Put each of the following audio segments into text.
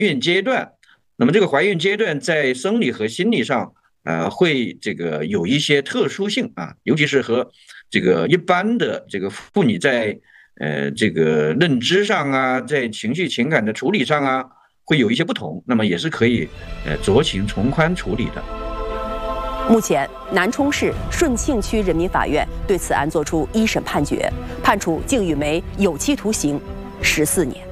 孕阶段。那么这个怀孕阶段在生理和心理上，会这个有一些特殊性啊，尤其是和这个一般的这个妇女在这个认知上啊，在情绪情感的处理上啊，会有一些不同。那么也是可以酌情从宽处理的。 目前，南充市顺庆区人民法院对此案作出一审判决，判处靳玉梅有期徒刑14年。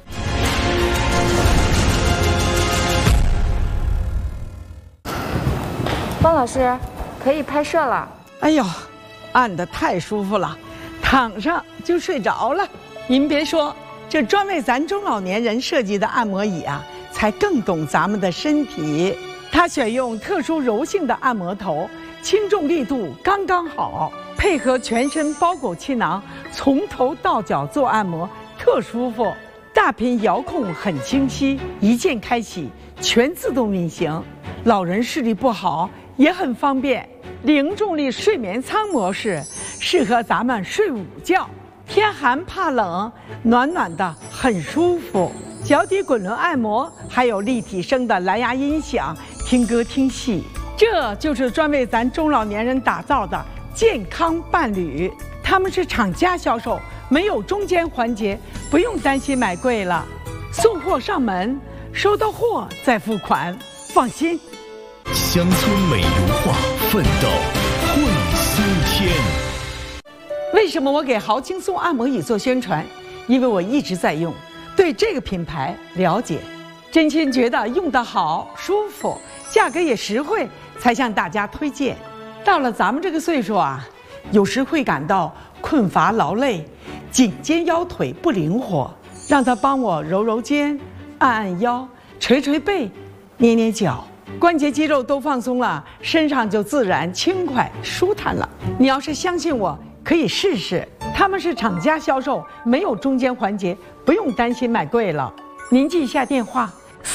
方老师，可以拍摄了。 哎呦，按得太舒服了，躺上就睡着了。您别说，这专为咱中老年人设计的按摩椅啊，才更懂咱们的身体。它选用特殊柔性的按摩头，轻重力度刚刚好，配合全身包裹气囊，从头到脚做按摩，特舒服。大屏遥控很清晰，一键开启，全自动运行。老人视力不好也很方便。零重力睡眠舱模式适合咱们睡午觉，天寒怕冷，暖暖的很舒服。脚底滚轮按摩，还有立体声的蓝牙音响，听歌听戏。这就是专为咱中老年人打造的健康伴侣。他们是厂家销售，没有中间环节，不用担心买贵了。送货上门，收到货再付款，放心。 乡村美如画，奋斗会苏天。 为什么我给豪轻松按摩椅做宣传？因为我一直在用，对这个品牌了解，真心觉得用得好、舒服，价格也实惠，才向大家推荐。到了咱们这个岁数啊，有时会感到困乏劳累，颈肩腰腿不灵活，让他帮我揉揉肩、按按腰、捶捶背、捏捏脚。关节肌肉都放松了，身上就自然轻快舒坦了。你要是相信我，可以试试。他们是厂家销售，没有中间环节，不用担心买贵了。您记一下电话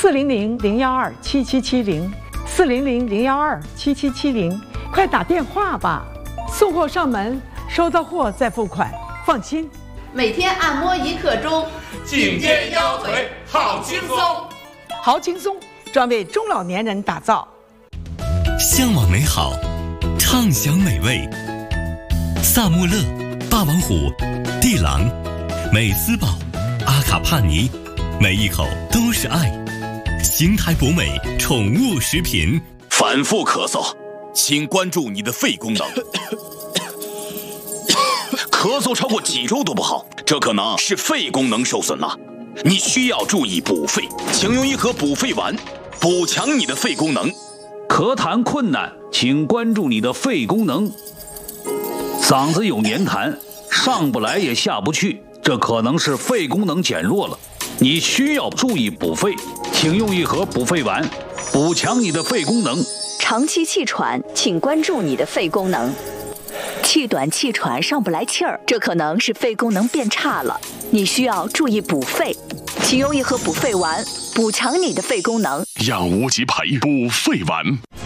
：400-012-7770，400-012-7770，快打电话吧。送货上门，收到货再付款，放心。 每天按摩1刻钟， 颈肩腰腿好轻松， 好轻松。专为中老年人打造， 向往美好，畅享美味。萨穆勒、霸王虎、地朗、美斯宝、阿卡帕尼，每一口都是爱。邢台博美宠物食品。 反复咳嗽，请关注你的肺功能。咳嗽超过几周都不好，这可能是肺功能受损了。你需要注意补肺，请用一盒补肺丸，补强你的肺功能。 咳痰困难，请关注你的肺功能。嗓子有黏痰，上不来也下不去，这可能是肺功能减弱了。你需要注意补肺，请用一盒补肺丸，补强你的肺功能。 长期气喘，请关注你的肺功能。气短气喘上不来气儿，这可能是肺功能变差了，你需要注意补肺，请用一盒补肺丸，补强你的肺功能。 让无极牌补肺丸。